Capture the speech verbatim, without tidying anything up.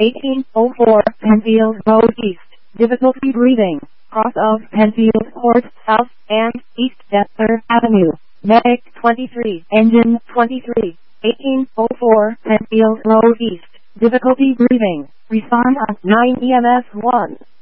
eighteen oh four Penfield Road East. Difficulty breathing. Cross of Penfield Court South and East Dexter Avenue. Medic twenty-three. Engine twenty-three. eighteen oh four Penfield Road East. Difficulty breathing. Respond on nine E M S one.